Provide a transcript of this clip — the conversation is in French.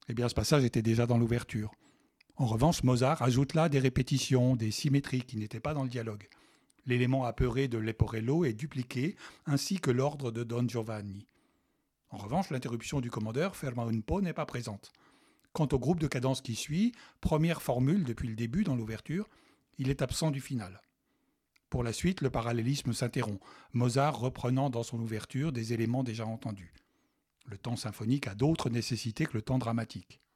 Eh bien, ce passage était déjà dans l'ouverture. En revanche, Mozart ajoute là des répétitions, des symétries qui n'étaient pas dans le dialogue. L'élément apeuré de Leporello est dupliqué, ainsi que l'ordre de Don Giovanni. En revanche, l'interruption du commandeur ferma un po n'est pas présente. Quant au groupe de cadence qui suit, première formule depuis le début dans l'ouverture, il est absent du final. Pour la suite, le parallélisme s'interrompt, Mozart reprenant dans son ouverture des éléments déjà entendus. Le temps symphonique a d'autres nécessités que le temps dramatique.